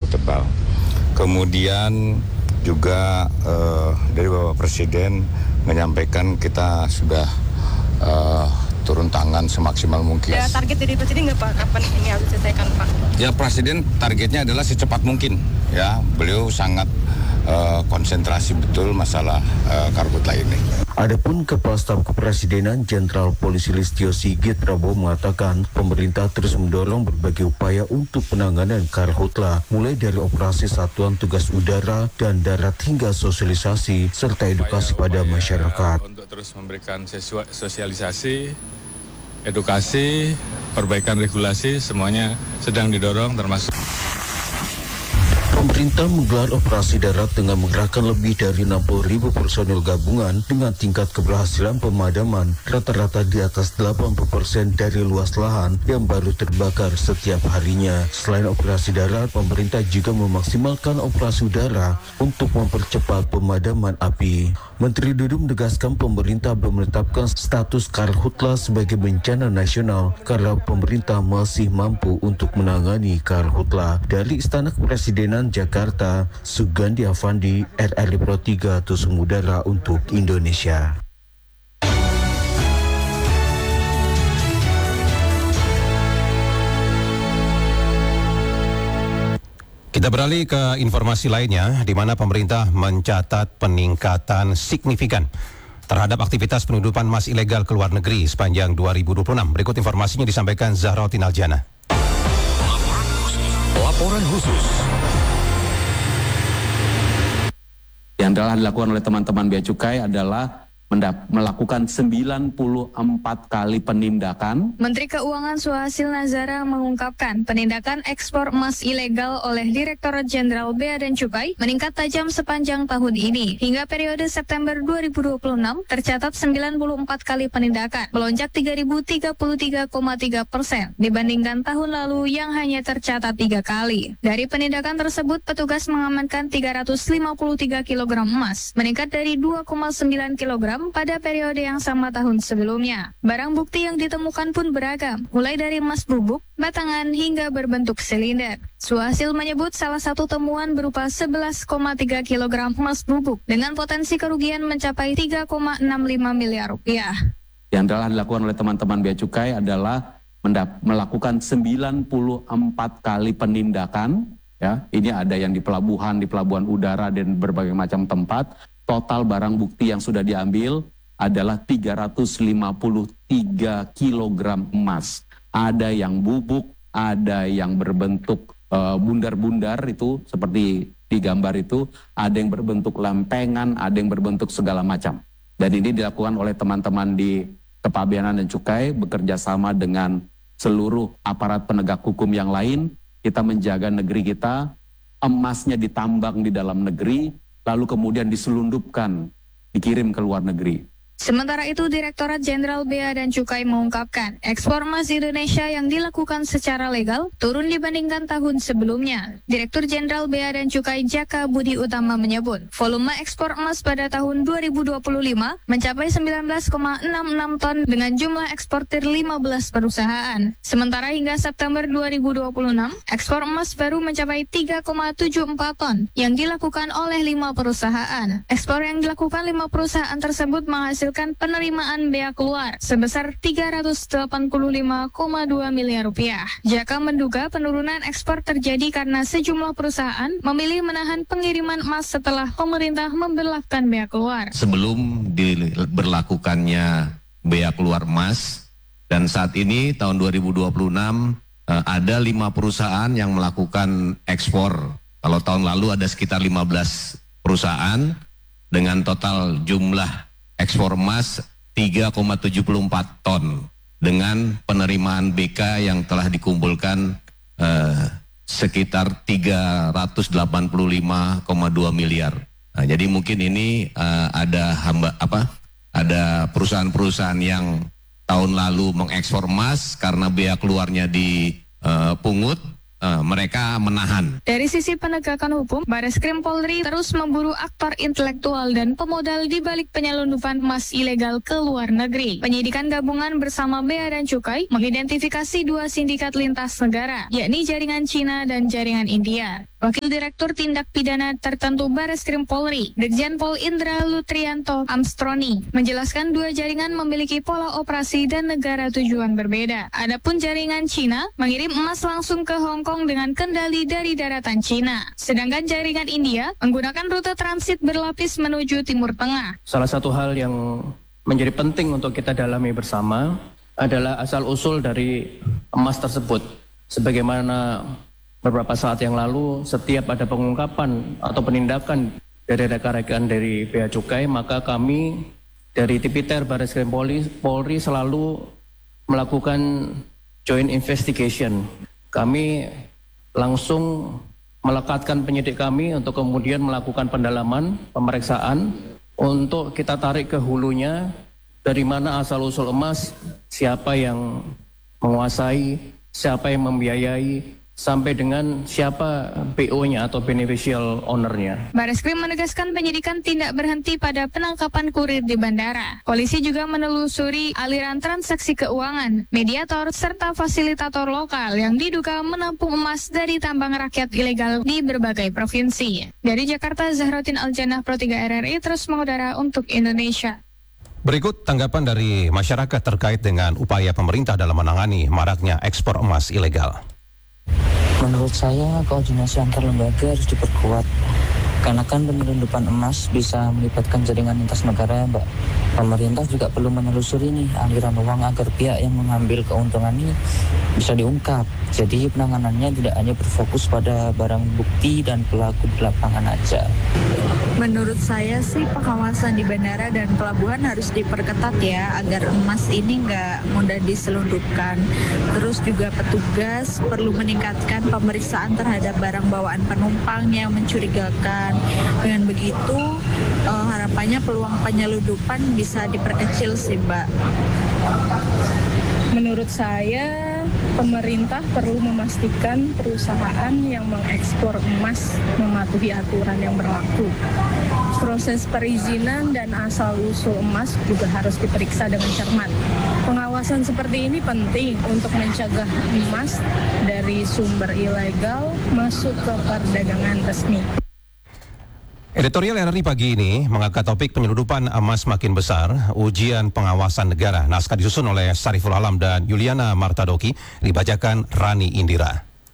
tebal. Kemudian juga dari Bapak Presiden menyampaikan kita sudah turun tangan semaksimal mungkin. Ya, target dari Presiden nggak Pak? Kapan ini harus diselesaikan Pak? Ya, Presiden targetnya adalah secepat mungkin. Ya, beliau sangat konsentrasi betul masalah karhutla ini. Adapun Kepala Staf Kepresidenan Jenderal Polisi Listio Sigit Prabowo mengatakan pemerintah terus mendorong berbagai upaya untuk penanganan karhutla, mulai dari operasi Satuan Tugas Udara dan Darat hingga sosialisasi serta edukasi pada masyarakat. Untuk terus memberikan sosialisasi, edukasi, perbaikan regulasi, semuanya sedang didorong termasuk. Pemerintah menggelar operasi darat dengan mengerahkan lebih dari 60.000 personil gabungan dengan tingkat keberhasilan pemadaman rata-rata di atas 80% dari luas lahan yang baru terbakar setiap harinya. Selain operasi darat, pemerintah juga memaksimalkan operasi udara untuk mempercepat pemadaman api. Menteri Dudu menegaskan pemerintah belum menetapkan status karhutla sebagai bencana nasional karena pemerintah masih mampu untuk menangani karhutla. Dari Istana Kepresidenan Jakarta, Sugandi Avandi, RRI Pro 3 Tusung Udara untuk Indonesia. Kita beralih ke informasi lainnya, di mana pemerintah mencatat peningkatan signifikan terhadap aktivitas penyeludupan emas ilegal ke luar negeri sepanjang 2026. Berikut informasinya disampaikan Zahrotin Aljana. Laporan khusus. Yang telah dilakukan oleh teman-teman Bea Cukai adalah melakukan 94 kali penindakan. Menteri Keuangan Suhasil Nazara mengungkapkan penindakan ekspor emas ilegal oleh Direktorat Jenderal Bea dan Cukai meningkat tajam sepanjang tahun ini. Hingga periode September 2026 tercatat 94 kali penindakan, melonjak 3.033,3% dibandingkan tahun lalu yang hanya tercatat 3 kali. Dari penindakan tersebut, petugas mengamankan 353 kg emas, meningkat dari 2,9 kg pada periode yang sama tahun sebelumnya. Barang bukti yang ditemukan pun beragam, mulai dari emas bubuk, batangan, hingga berbentuk silinder. Suhasil menyebut salah satu temuan berupa 11,3 kg emas bubuk dengan potensi kerugian mencapai 3,65 miliar rupiah. Yang telah dilakukan oleh teman-teman Bea Cukai adalah melakukan 94 kali penindakan. Ya, ini ada yang di pelabuhan udara dan berbagai macam tempat. Total barang bukti yang sudah diambil adalah 353 kg emas. Ada yang bubuk, ada yang berbentuk bundar-bundar itu seperti di gambar itu, ada yang berbentuk lempengan, ada yang berbentuk segala macam. Dan ini dilakukan oleh teman-teman di Kepabeanan dan Cukai bekerja sama dengan seluruh aparat penegak hukum yang lain. Kita menjaga negeri kita, emasnya ditambang di dalam negeri, lalu kemudian diselundupkan, dikirim ke luar negeri. Sementara itu, Direktorat Jenderal Bea dan Cukai mengungkapkan, ekspor emas Indonesia yang dilakukan secara legal turun dibandingkan tahun sebelumnya. Direktur Jenderal Bea dan Cukai Jaka Budi Utama menyebut, volume ekspor emas pada tahun 2025 mencapai 19,66 ton dengan jumlah eksportir 15 perusahaan. Sementara hingga September 2026, ekspor emas baru mencapai 3,74 ton yang dilakukan oleh 5 perusahaan. Ekspor yang dilakukan 5 perusahaan tersebut menghasilkan penerimaan bea keluar sebesar 385,2 miliar rupiah. Jaka menduga penurunan ekspor terjadi karena sejumlah perusahaan memilih menahan pengiriman emas setelah pemerintah memberlakukan bea keluar. Sebelum diberlakukannya bea keluar emas, dan saat ini tahun 2026 ada 5 perusahaan yang melakukan ekspor. Kalau tahun lalu ada sekitar 15 perusahaan dengan total jumlah ekspor emas 3,74 ton dengan penerimaan BK yang telah dikumpulkan sekitar 385,2 miliar. Nah, jadi mungkin ini ada perusahaan-perusahaan yang tahun lalu mengekspor emas karena bea keluarnya dipungut. Mereka menahan. Dari sisi penegakan hukum, Bareskrim Polri terus memburu aktor intelektual dan pemodal di balik penyelundupan emas ilegal ke luar negeri. Penyidikan gabungan bersama Bea dan Cukai mengidentifikasi 2 sindikat lintas negara, yakni jaringan Cina dan jaringan India. Wakil Direktur Tindak Pidana Tertentu Bareskrim Polri, Brigjen Pol Indra Lutrianto Amstroni, menjelaskan dua jaringan memiliki pola operasi dan negara tujuan berbeda. Adapun jaringan Cina mengirim emas langsung ke Hong Kong dengan kendali dari daratan Cina. Sedangkan jaringan India menggunakan rute transit berlapis menuju Timur Tengah. Salah satu hal yang menjadi penting untuk kita dalami bersama adalah asal-usul dari emas tersebut. Sebagaimana beberapa saat yang lalu, setiap ada pengungkapan atau penindakan dari rekan-rekan dari Bea Cukai, maka kami dari Tipiter Bareskrim Polri selalu melakukan joint investigation. Kami langsung melekatkan penyidik kami untuk kemudian melakukan pendalaman, pemeriksaan, untuk kita tarik ke hulunya, dari mana asal-usul emas, siapa yang menguasai, siapa yang membiayai, sampai dengan siapa PO-nya atau beneficial owner-nya. Bareskrim menegaskan penyidikan tidak berhenti pada penangkapan kurir di bandara. Polisi juga menelusuri aliran transaksi keuangan, mediator, serta fasilitator lokal yang diduga menampung emas dari tambang rakyat ilegal di berbagai provinsi. Dari Jakarta, Zahrotin Aljannah, Pro 3 RRI, terus mengudara untuk Indonesia. Berikut tanggapan dari masyarakat terkait dengan upaya pemerintah dalam menangani maraknya ekspor emas ilegal. Menurut saya koordinasi antar lembaga harus diperkuat karena kan penyelundupan emas bisa melibatkan jaringan lintas negara, Mbak. Pemerintah juga perlu menelusuri nih aliran uang agar pihak yang mengambil keuntungan ini bisa diungkap. Jadi penanganannya tidak hanya berfokus pada barang bukti dan pelaku di lapangan aja. Menurut saya sih pengawasan di bandara dan pelabuhan harus diperketat ya, agar emas ini nggak mudah diselundupkan. Terus juga petugas perlu meningkatkan pemeriksaan terhadap barang bawaan penumpang yang mencurigakan. Dengan begitu harapannya peluang penyelundupan bisa diperkecil sih, Mbak. Menurut saya, pemerintah perlu memastikan perusahaan yang mengekspor emas mematuhi aturan yang berlaku. Proses perizinan dan asal-usul emas juga harus diperiksa dengan cermat. Pengawasan seperti ini penting untuk mencegah emas dari sumber ilegal masuk ke perdagangan resmi. Editorial RRI pagi ini mengangkat topik penyelundupan emas makin besar, ujian pengawasan negara. Naskah disusun oleh Sariful Alam dan Yuliana Martadoki, dibacakan Rani Indira.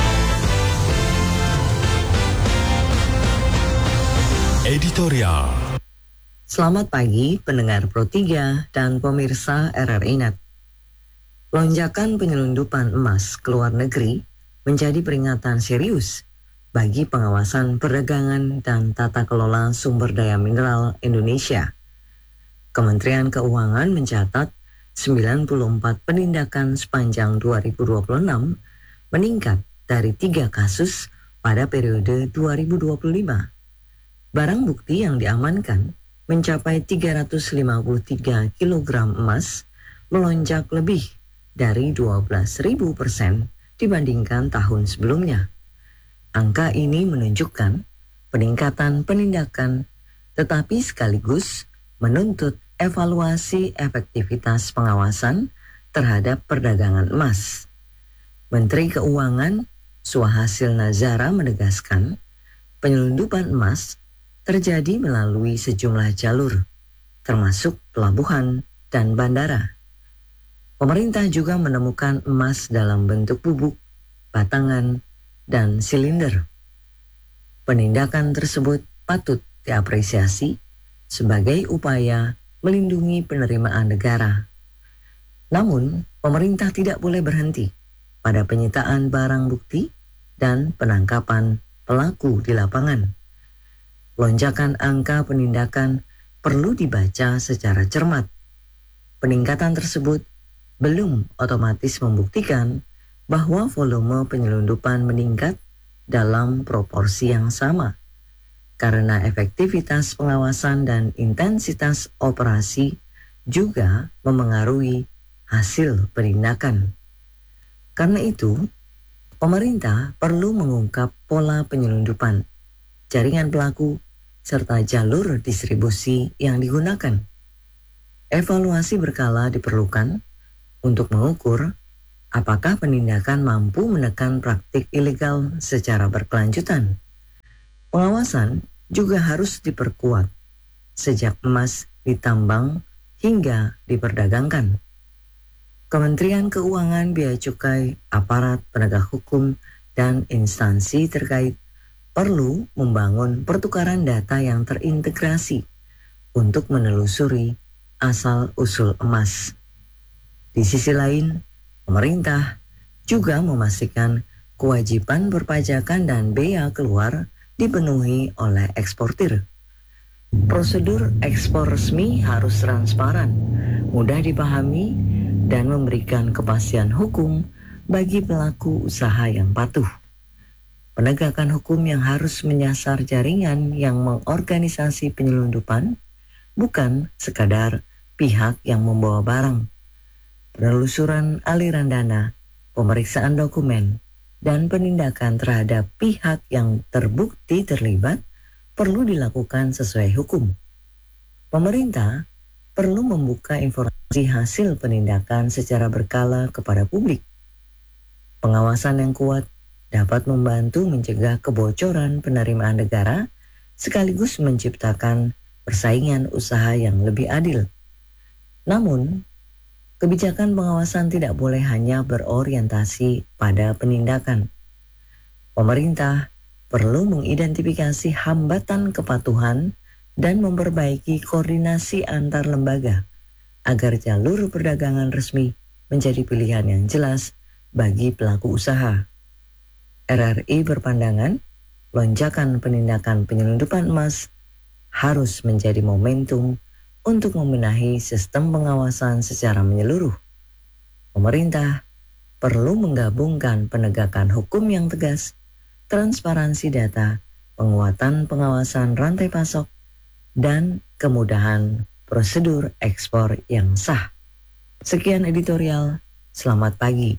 Editorial. Selamat pagi pendengar Pro 3 dan pemirsa RRI Net. Lonjakan penyelundupan emas ke luar negeri menjadi peringatan serius bagi pengawasan perdagangan dan tata kelola sumber daya mineral Indonesia. Kementerian Keuangan mencatat 94 penindakan sepanjang 2026 meningkat dari 3 kasus pada periode 2025. Barang bukti yang diamankan mencapai 353 kg emas, melonjak lebih dari 12.000% dibandingkan tahun sebelumnya. Angka ini menunjukkan peningkatan penindakan, tetapi sekaligus menuntut evaluasi efektivitas pengawasan terhadap perdagangan emas. Menteri Keuangan Suhasil Nazara menegaskan, penyelundupan emas terjadi melalui sejumlah jalur, termasuk pelabuhan dan bandara. Pemerintah juga menemukan emas dalam bentuk bubuk, batangan, dan silinder. Penindakan tersebut patut diapresiasi sebagai upaya melindungi penerimaan negara. Namun, pemerintah tidak boleh berhenti pada penyitaan barang bukti dan penangkapan pelaku di lapangan. Lonjakan angka penindakan perlu dibaca secara cermat. Peningkatan tersebut belum otomatis membuktikan bahwa volume penyelundupan meningkat dalam proporsi yang sama, karena efektivitas pengawasan dan intensitas operasi juga memengaruhi hasil penindakan. Karena itu, pemerintah perlu mengungkap pola penyelundupan, jaringan pelaku, serta jalur distribusi yang digunakan. Evaluasi berkala diperlukan untuk mengukur apakah penindakan mampu menekan praktik ilegal secara berkelanjutan. Pengawasan juga harus diperkuat sejak emas ditambang hingga diperdagangkan. Kementerian Keuangan, Bea Cukai, aparat penegak hukum, dan instansi terkait perlu membangun pertukaran data yang terintegrasi untuk menelusuri asal-usul emas. Di sisi lain, pemerintah juga memastikan kewajiban perpajakan dan bea keluar dipenuhi oleh eksportir. Prosedur ekspor resmi harus transparan, mudah dipahami, dan memberikan kepastian hukum bagi pelaku usaha yang patuh. Penegakan hukum yang harus menyasar jaringan yang mengorganisasi penyelundupan, bukan sekadar pihak yang membawa barang. Penelusuran aliran dana, pemeriksaan dokumen, dan penindakan terhadap pihak yang terbukti terlibat perlu dilakukan sesuai hukum. Pemerintah perlu membuka informasi hasil penindakan secara berkala kepada publik. Pengawasan yang kuat dapat membantu mencegah kebocoran penerimaan negara sekaligus menciptakan persaingan usaha yang lebih adil. Namun, kebijakan pengawasan tidak boleh hanya berorientasi pada penindakan. Pemerintah perlu mengidentifikasi hambatan kepatuhan dan memperbaiki koordinasi antar lembaga agar jalur perdagangan resmi menjadi pilihan yang jelas bagi pelaku usaha. RRI berpandangan, lonjakan penindakan penyelundupan emas harus menjadi momentum untuk membenahi sistem pengawasan secara menyeluruh. Pemerintah perlu menggabungkan penegakan hukum yang tegas, transparansi data, penguatan pengawasan rantai pasok, dan kemudahan prosedur ekspor yang sah. Sekian editorial, selamat pagi.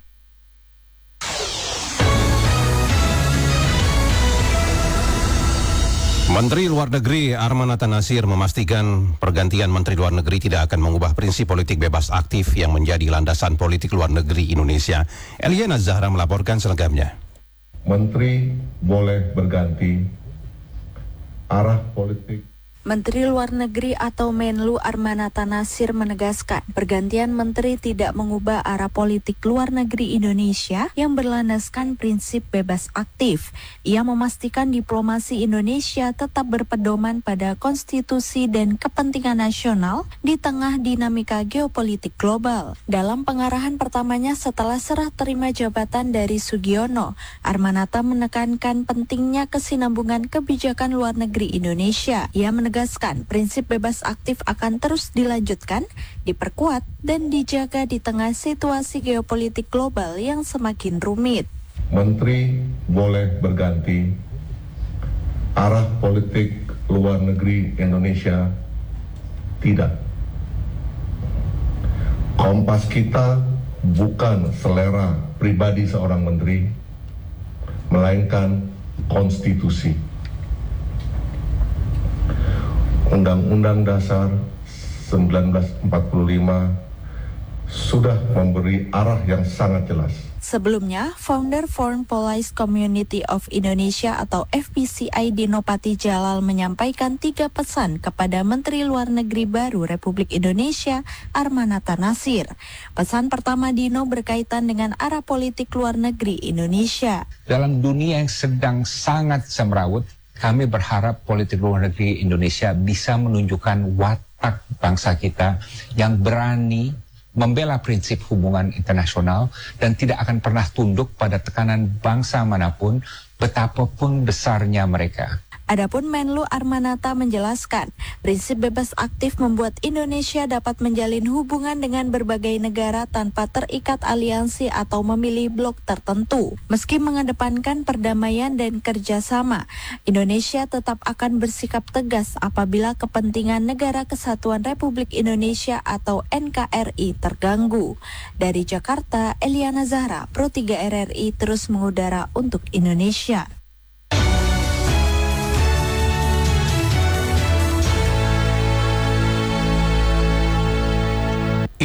Menteri Luar Negeri Armanata Nasir memastikan pergantian Menteri Luar Negeri tidak akan mengubah prinsip politik bebas aktif yang menjadi landasan politik luar negeri Indonesia. Eliana Zahra melaporkan selengkapnya. Menteri boleh berganti, arah politik. Menteri Luar Negeri atau Menlu Armanata Nasir menegaskan pergantian menteri tidak mengubah arah politik luar negeri Indonesia yang berlandaskan prinsip bebas aktif. Ia memastikan diplomasi Indonesia tetap berpedoman pada konstitusi dan kepentingan nasional di tengah dinamika geopolitik global. Dalam pengarahan pertamanya setelah serah terima jabatan dari Sugiono, Armanata menekankan pentingnya kesinambungan kebijakan luar negeri Indonesia. Ia menegaskan prinsip bebas aktif akan terus dilanjutkan, diperkuat, dan dijaga di tengah situasi geopolitik global yang semakin rumit. Menteri boleh berganti, arah politik luar negeri Indonesia tidak. Kompas kita bukan selera pribadi seorang menteri, melainkan konstitusi. Undang-Undang Dasar 1945 sudah memberi arah yang sangat jelas. Sebelumnya, founder Foreign Policy Community of Indonesia atau FPCI Dino Patijalal menyampaikan 3 pesan kepada Menteri Luar Negeri baru Republik Indonesia, Armanata Nasir. Pesan pertama Dino berkaitan dengan arah politik luar negeri Indonesia. Dalam dunia yang sedang sangat semrawut, kami berharap politik luar negeri Indonesia bisa menunjukkan watak bangsa kita yang berani membela prinsip hubungan internasional dan tidak akan pernah tunduk pada tekanan bangsa manapun, betapapun besarnya mereka. Adapun Menlu Armanata menjelaskan, prinsip bebas aktif membuat Indonesia dapat menjalin hubungan dengan berbagai negara tanpa terikat aliansi atau memilih blok tertentu. Meski mengedepankan perdamaian dan kerjasama, Indonesia tetap akan bersikap tegas apabila kepentingan Negara Kesatuan Republik Indonesia atau NKRI terganggu. Dari Jakarta, Eliana Zahra, Pro 3 RRI terus mengudara untuk Indonesia.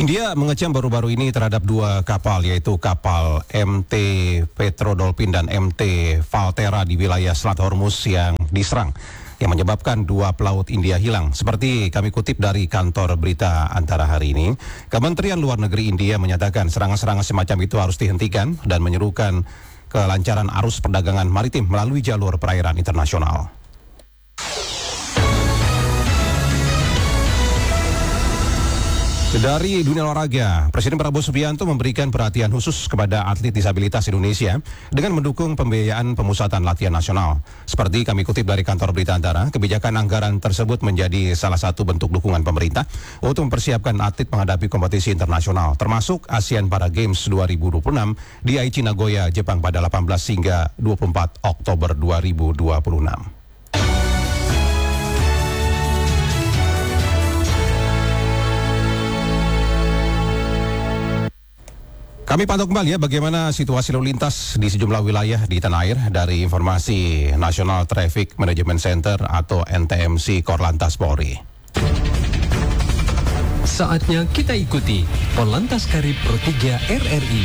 India mengecam baru-baru ini terhadap 2 kapal, yaitu kapal MT Petro Dolphin dan MT Valterra di wilayah Selat Hormuz yang diserang, yang menyebabkan 2 pelaut India hilang. Seperti kami kutip dari kantor berita Antara hari ini, Kementerian Luar Negeri India menyatakan serangan-serangan semacam itu harus dihentikan dan menyerukan kelancaran arus perdagangan maritim melalui jalur perairan internasional. Dari dunia olahraga, Presiden Prabowo Subianto memberikan perhatian khusus kepada atlet disabilitas Indonesia dengan mendukung pembiayaan pemusatan latihan nasional. Seperti kami kutip dari kantor berita Antara, kebijakan anggaran tersebut menjadi salah satu bentuk dukungan pemerintah untuk mempersiapkan atlet menghadapi kompetisi internasional, termasuk ASEAN Para Games 2026 di Aichi, Nagoya, Jepang pada 18 hingga 24 Oktober 2026. Kami pantau kembali ya bagaimana situasi lalu lintas di sejumlah wilayah di tanah air dari informasi National Traffic Management Center atau NTMC Korlantas Polri. Saatnya kita ikuti Korlantas Karib Pro 3 RRI.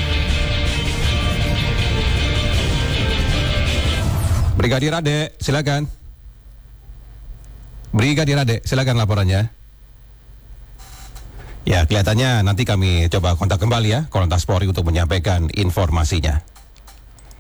Brigadir Ade, silakan. Brigadir Ade, silakan laporannya. Ya, kelihatannya nanti kami coba kontak kembali ya Korlantas Polri untuk menyampaikan informasinya.